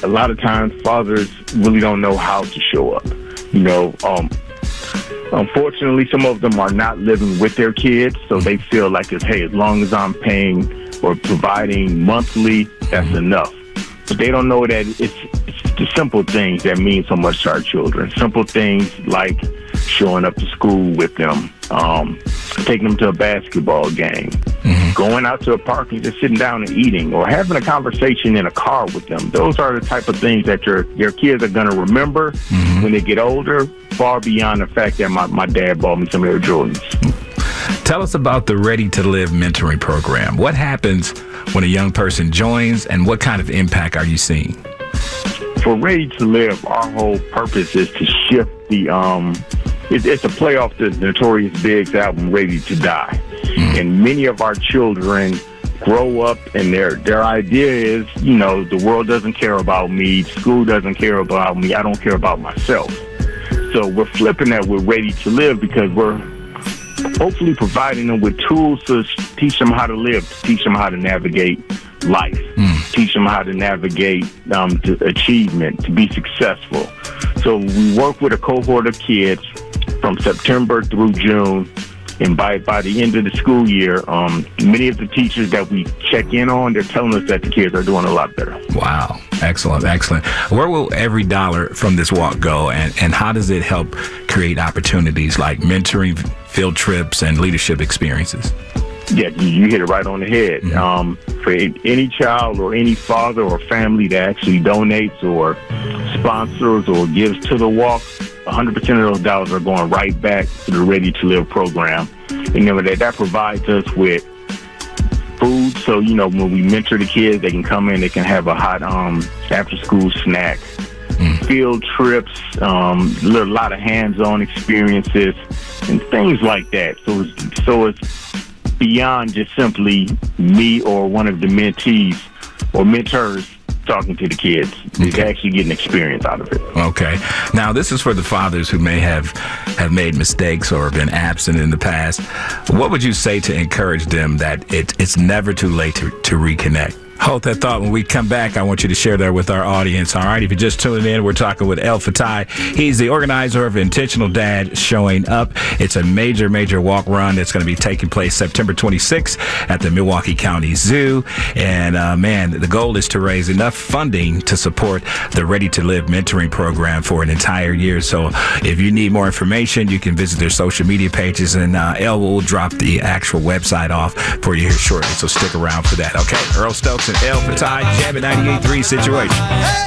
a lot of times fathers really don't know how to show up. Unfortunately, some of them are not living with their kids, so they feel like, as long as I'm paying or providing monthly, that's enough. But they don't know that it's the simple things that mean so much to our children. Simple things like showing up to school with them, taking them to a basketball game, going out to a park and just sitting down and eating, or having a conversation in a car with them. Those are the type of things that your kids are going to remember when they get older, far beyond the fact that my dad bought me some Air Jordans. Tell us about the Ready to Live mentoring program. What happens when a young person joins, and what kind of impact are you seeing? For Ready to Live, our whole purpose is to shift the it's a play off the Notorious Big's album Ready to Die. And many of our children grow up and their idea is, the world doesn't care about me, school doesn't care about me, I don't care about myself. So we're flipping that with Ready to Live, because we're hopefully providing them with tools to teach them how to live, to teach them how to navigate life, teach them how to navigate to achievement, to be successful. So we work with a cohort of kids from September through June, and by the end of the school year, many of the teachers that we check in on, they're telling us that the kids are doing a lot better. Wow. Excellent. Where will every dollar from this walk go, and how does it help create opportunities like mentoring, field trips, and leadership experiences? Yeah, you hit it right on the head. For any child or any father or family that actually donates or sponsors or gives to the walk, 100% of those dollars are going right back to the Ready to Live program. And that provides us with food. So, when we mentor the kids, they can come in, they can have a hot after-school snack, field trips, a lot of hands-on experiences, and things like that. So it's beyond just simply me or one of the mentees or mentors talking to the kids. He's actually getting experience out of it. Okay. Now, this is for the fathers who may have made mistakes or been absent in the past. What would you say to encourage them that it's never too late to reconnect? Hold that thought. When we come back, I want you to share that with our audience. All right, if you're just tuning in, we're talking with El Fatai. He's the organizer of Intentional Dad Showing Up. It's a major walk run that's going to be taking place September 26th at the Milwaukee County Zoo. And the goal is to raise enough funding to support the Ready to Live mentoring program for an entire year. So if you need more information, you can visit their social media pages, and El will drop the actual website off for you here shortly. So stick around for that. Okay, Earl Stokes and El Fatai, Jam at 98.3 Situation.